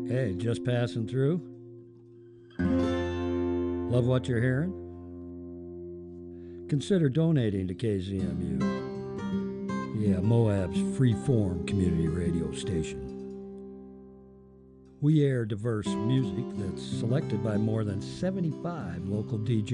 Hey, just passing through? Love what you're hearing? Consider donating to KZMU. Yeah, Moab's free-form community radio station. We air diverse music that's selected by more than 75 local DJs.